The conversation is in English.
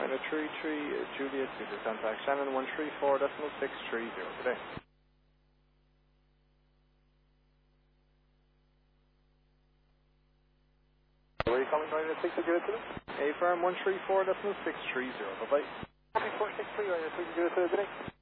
China 33 Juliet, this is contact Shannon 134.630 today. Where are you calling China 6 Juliet today? A firm 134.630, bye-bye. 134.630, China 6 Juliet today.